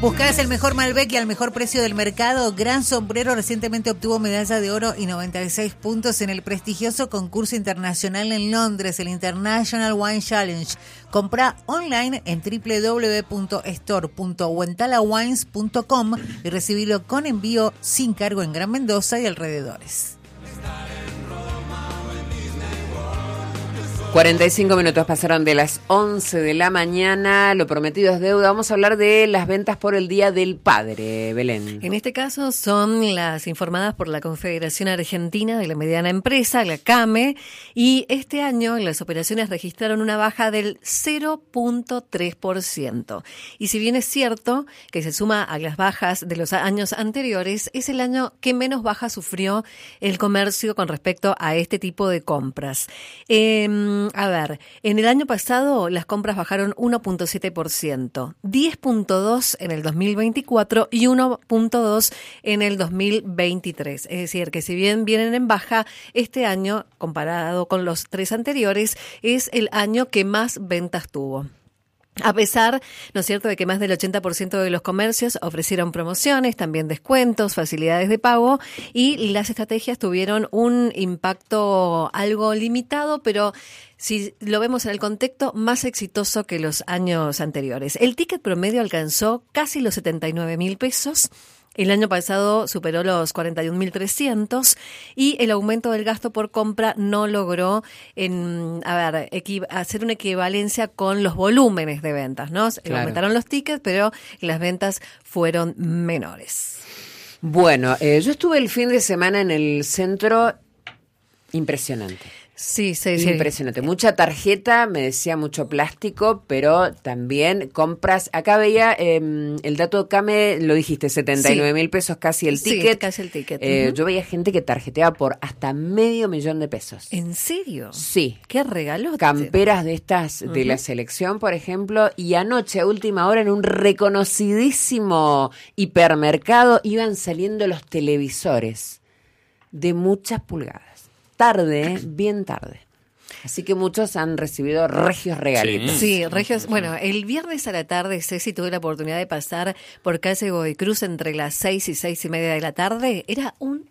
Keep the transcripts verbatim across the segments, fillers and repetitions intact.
Buscás el mejor Malbec y al mejor precio del mercado. Gran Sombrero recientemente obtuvo medalla de oro y noventa y seis puntos en el prestigioso concurso internacional en Londres, el International Wine Challenge. Comprá online en doble u doble u doble u punto store punto huentalawines punto com y recibilo con envío sin cargo en Gran Mendoza y alrededores. cuarenta y cinco minutos pasaron de las once de la mañana, lo prometido es deuda. Vamos a hablar de las ventas por el Día del Padre, Belén. En este caso son las informadas por la Confederación Argentina de la Mediana Empresa, la CAME, y este año las operaciones registraron una baja del cero punto tres por ciento. Y si bien es cierto que se suma a las bajas de los años anteriores, es el año que menos baja sufrió el comercio con respecto a este tipo de compras. Eh, A ver, en el año pasado las compras bajaron uno punto siete por ciento, diez punto dos por ciento en el dos mil veinticuatro y uno punto dos por ciento en el dos mil veintitrés. Es decir, que si bien vienen en baja, este año, comparado con los tres anteriores, es el año que más ventas tuvo. A pesar, ¿no es cierto?, de que más del ochenta por ciento de los comercios ofrecieron promociones, también descuentos, facilidades de pago, y las estrategias tuvieron un impacto algo limitado, pero si lo vemos en el contexto, más exitoso que los años anteriores. El ticket promedio alcanzó casi los setenta y nueve mil pesos. El año pasado superó los cuarenta y un mil trescientos y el aumento del gasto por compra no logró en, a ver, equi- hacer una equivalencia con los volúmenes de ventas, ¿no? Claro. Aumentaron los tickets, pero las ventas fueron menores. Bueno, eh, yo estuve el fin de semana en el centro, impresionante. Sí, sí, sí. Impresionante. Mucha tarjeta, me decía mucho plástico, pero también compras. Acá veía eh, el dato CAME, lo dijiste, setenta y nueve mil pesos casi el ticket. Sí, casi el ticket. Eh, Uh-huh. Yo veía gente que tarjeteaba por hasta medio millón de pesos. ¿En serio? Sí. ¿Qué regalote? Camperas de estas de Uh-huh. la selección, por ejemplo, y anoche a última hora en un reconocidísimo hipermercado iban saliendo los televisores de muchas pulgadas. Tarde, bien tarde. Así que muchos han recibido regios regalitos. Sí, sí, regios. Bueno, el viernes a la tarde, Ceci, tuve la oportunidad de pasar por calle Godoy Cruz entre las seis y seis y media de la tarde. Era un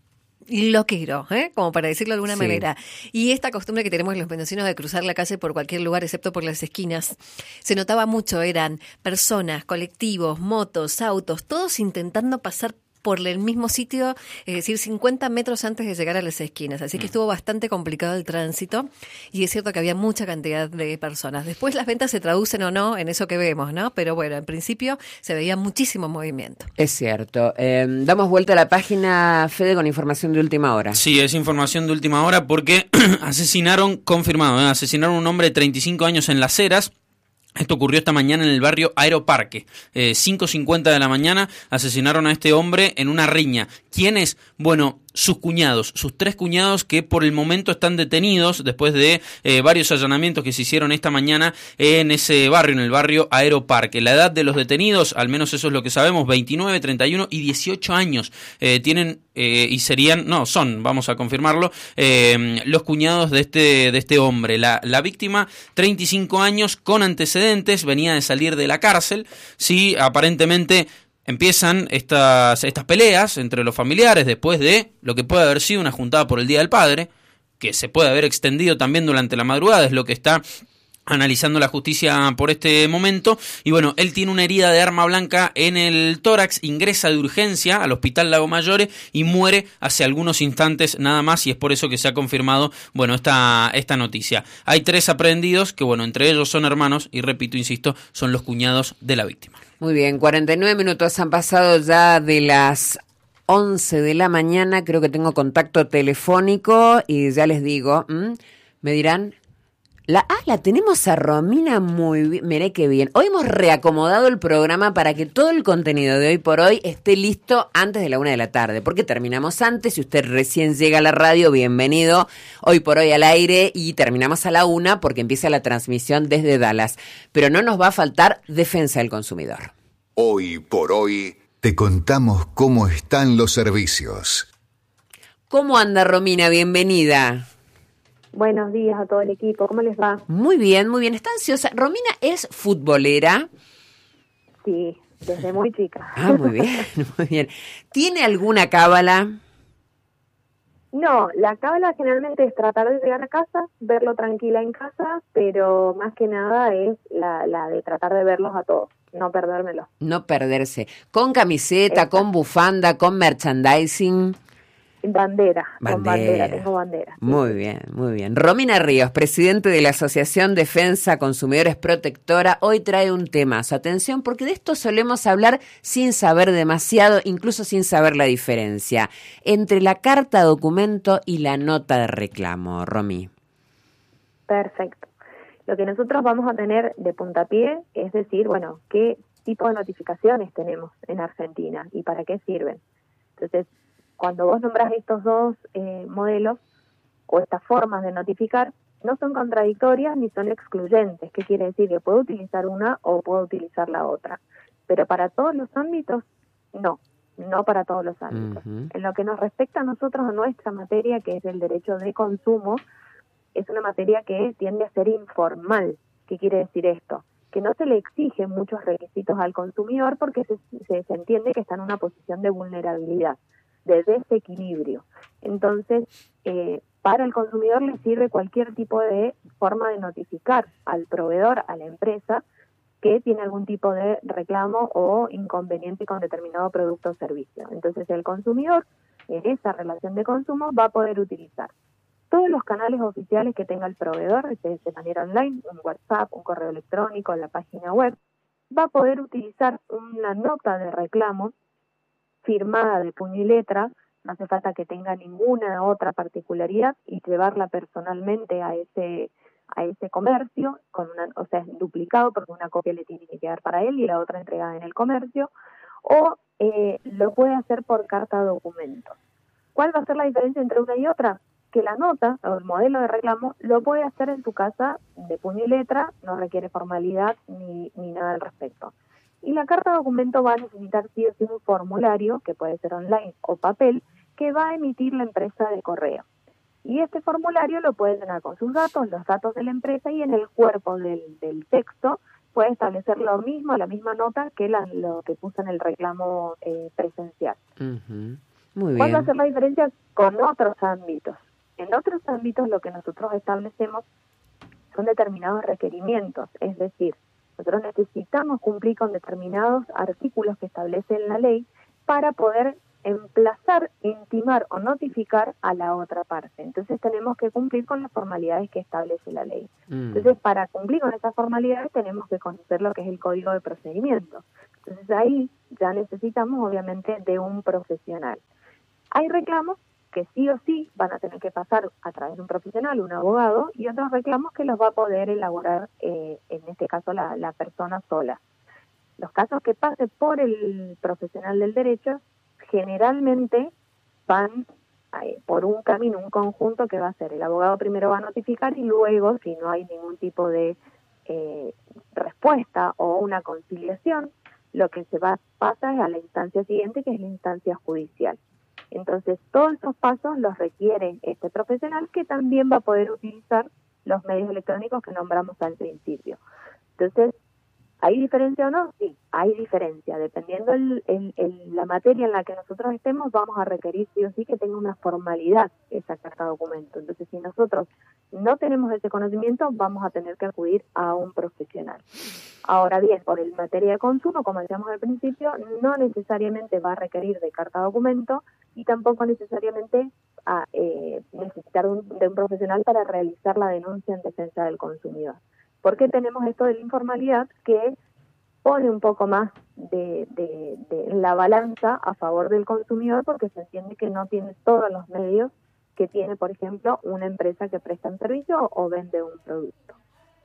loquero, ¿eh? Como para decirlo de alguna Sí. manera. Y esta costumbre que tenemos los mendocinos de cruzar la calle por cualquier lugar, excepto por las esquinas, se notaba mucho. Eran personas, colectivos, motos, autos, todos intentando pasar por el mismo sitio, es decir, cincuenta metros antes de llegar a las esquinas. Así que estuvo bastante complicado el tránsito y es cierto que había mucha cantidad de personas. Después las ventas se traducen o no en eso que vemos, ¿no? Pero bueno, en principio se veía muchísimo movimiento. Es cierto. Eh, damos vuelta a la página, Fede, con información de última hora. Sí, es información de última hora porque asesinaron, confirmado, ¿eh? asesinaron a un hombre de treinta y cinco años en Las Heras. Esto ocurrió esta mañana en el barrio Aeroparque. Eh, cinco cincuenta de la mañana asesinaron a este hombre en una riña. ¿Quiénes? Bueno, sus cuñados, sus tres cuñados que por el momento están detenidos después de eh, varios allanamientos que se hicieron esta mañana en ese barrio, en el barrio Aeroparque. La edad de los detenidos, al menos eso es lo que sabemos, veintinueve, treinta y uno y dieciocho años. Eh, tienen eh, y serían, no, son, vamos a confirmarlo, eh, los cuñados de este, de este hombre. La, la víctima, treinta y cinco años, con antecedentes, venía de salir de la cárcel, sí, aparentemente. Empiezan estas, estas peleas entre los familiares después de lo que puede haber sido una juntada por el Día del Padre, que se puede haber extendido también durante la madrugada, es lo que está analizando la justicia por este momento. Y bueno, él tiene una herida de arma blanca en el tórax, ingresa de urgencia al Hospital Lago Mayore y muere hace algunos instantes nada más, y es por eso que se ha confirmado, bueno, esta, esta noticia. Hay tres aprehendidos que, bueno, entre ellos son hermanos y, repito, insisto, son los cuñados de la víctima. Muy bien, cuarenta y nueve minutos han pasado ya de las once de la mañana. Creo que tengo contacto telefónico y ya les digo, ¿m? me dirán... La, ah, la tenemos a Romina muy bien. Miré qué bien. Hoy hemos reacomodado el programa para que todo el contenido de hoy por hoy esté listo antes de la una de la tarde, porque terminamos antes. Si usted recién llega a la radio, bienvenido hoy por hoy al aire, y terminamos a la una porque empieza la transmisión desde Dallas. Pero no nos va a faltar defensa del consumidor. Hoy por hoy te contamos cómo están los servicios. ¿Cómo anda, Romina? Bienvenida. Buenos días a todo el equipo, ¿cómo les va? Muy bien, muy bien. Está ansiosa. Romina es futbolera. Sí, desde muy chica. Ah, muy bien, muy bien. ¿Tiene alguna cábala? No, la cábala generalmente es tratar de llegar a casa, verlo tranquila en casa, pero más que nada es la, la de tratar de verlos a todos, no perdérmelo. No perderse. ¿Con camiseta, Exacto. con bufanda, con merchandising? Bandera, Bandera. con bandera, tengo bandera. sí. Muy bien, muy bien. Romina Ríos, presidente de la Asociación Defensa Consumidores Protectora, hoy trae un tema. Su atención, porque de esto solemos hablar sin saber demasiado, incluso sin saber la diferencia entre la carta documento y la nota de reclamo. Romy. Perfecto. Lo que nosotros vamos a tener de puntapié es decir, bueno, qué tipo de notificaciones tenemos en Argentina y para qué sirven. Entonces, cuando vos nombrás estos dos eh, modelos o estas formas de notificar, no son contradictorias ni son excluyentes. ¿Qué quiere decir? Que puedo utilizar una o puedo utilizar la otra. Pero para todos los ámbitos, no. No para todos los ámbitos. Uh-huh. En lo que nos respecta a nosotros, a nuestra materia, que es el derecho de consumo, es una materia que tiende a ser informal. ¿Qué quiere decir esto? Que no se le exigen muchos requisitos al consumidor porque se, se, se entiende que está en una posición de vulnerabilidad, de desequilibrio. Entonces, eh, para el consumidor le sirve cualquier tipo de forma de notificar al proveedor, a la empresa, que tiene algún tipo de reclamo o inconveniente con determinado producto o servicio. Entonces, el consumidor, en esa relación de consumo, va a poder utilizar todos los canales oficiales que tenga el proveedor, de, de manera online, un WhatsApp, un correo electrónico, la página web, va a poder utilizar una nota de reclamo firmada de puño y letra, no hace falta que tenga ninguna otra particularidad, y llevarla personalmente a ese a ese comercio, con una, o sea, es duplicado porque una copia le tiene que quedar para él y la otra entregada en el comercio, o eh, lo puede hacer por carta documento. ¿Cuál va a ser la diferencia entre una y otra? Que la nota o el modelo de reclamo lo puede hacer en tu casa de puño y letra, no requiere formalidad ni, ni nada al respecto. Y la carta documento va a necesitar sí o sí un formulario, que puede ser online o papel, que va a emitir la empresa de correo. Y este formulario lo puede llenar con sus datos, los datos de la empresa, y en el cuerpo del, del texto puede establecer lo mismo, la misma nota que la, lo que puso en el reclamo eh, presencial. Uh-huh. Muy ¿Cuál bien. va a ser la diferencia con otros ámbitos? En otros ámbitos lo que nosotros establecemos son determinados requerimientos, es decir, nosotros necesitamos cumplir con determinados artículos que establece la ley para poder emplazar, intimar o notificar a la otra parte. Entonces tenemos que cumplir con las formalidades que establece la ley. Mm. Entonces, para cumplir con esas formalidades tenemos que conocer lo que es el código de procedimiento. Entonces ahí ya necesitamos obviamente de un profesional. Hay reclamos que sí o sí van a tener que pasar a través de un profesional, un abogado, y otros reclamos que los va a poder elaborar, eh, en este caso, la, la persona sola. Los casos que pase por el profesional del derecho generalmente van eh, por un camino, un conjunto que va a ser el abogado primero va a notificar y luego, si no hay ningún tipo de eh, respuesta o una conciliación, lo que se va pasa es a la instancia siguiente, que es la instancia judicial. Entonces, todos esos pasos los requiere este profesional, que también va a poder utilizar los medios electrónicos que nombramos al principio. Entonces, ¿hay diferencia o no? Sí, hay diferencia. Dependiendo el, el, el, la materia en la que nosotros estemos, vamos a requerir sí o sí que tenga una formalidad esa carta documento. Entonces, si nosotros no tenemos ese conocimiento, vamos a tener que acudir a un profesional. Ahora bien, por el materia de consumo, como decíamos al principio, no necesariamente va a requerir de carta documento y tampoco necesariamente a eh, necesitar un, de un profesional para realizar la denuncia en defensa del consumidor. ¿Por qué tenemos esto de la informalidad que pone un poco más de, de, de la balanza a favor del consumidor? Porque se entiende que no tiene todos los medios que tiene, por ejemplo, una empresa que presta un servicio o vende un producto.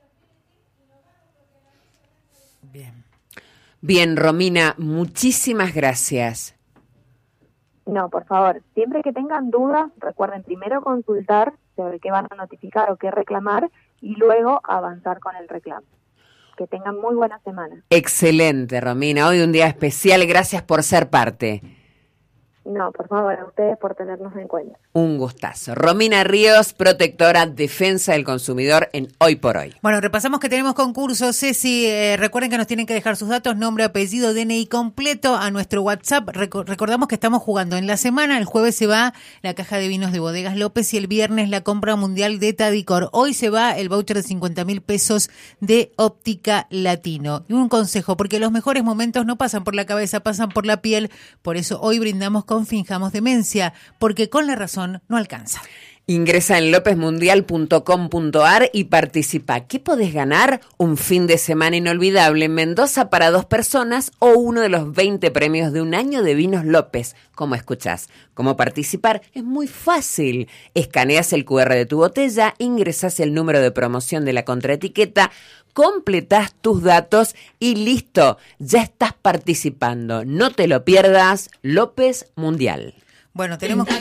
Bien. Bien, Romina, muchísimas gracias. No, por favor, siempre que tengan dudas, recuerden primero consultar sobre qué van a notificar o qué reclamar y luego avanzar con el reclamo. Que tengan muy buena semana. Excelente, Romina. Hoy un día especial. Gracias por ser parte. No, por favor, a ustedes por tenernos en cuenta. Un gustazo. Romina Ríos, protectora Defensa del Consumidor en Hoy por Hoy. Bueno, repasamos que tenemos concursos. Ceci, eh, recuerden que nos tienen que dejar sus datos, nombre, apellido, D N I completo a nuestro WhatsApp. Reco- recordamos que estamos jugando en la semana. El jueves se va la caja de vinos de Bodegas López y el viernes la compra mundial de Tadicor. Hoy se va el voucher de cincuenta mil pesos de Óptica Latino. Y un consejo, porque los mejores momentos no pasan por la cabeza, pasan por la piel. Por eso hoy brindamos con Finjamos Demencia, porque con la razón no alcanza. Ingresa en lopez mundial punto com punto a r y participa. ¿Qué podés ganar? Un fin de semana inolvidable en Mendoza para dos personas o uno de los veinte premios de un año de Vinos López. ¿Cómo escuchás? ¿Cómo participar? Es muy fácil. Escaneas el cu erre de tu botella, ingresás el número de promoción de la contraetiqueta, completás tus datos y listo, ya estás participando. No te lo pierdas, López Mundial. Bueno, tenemos que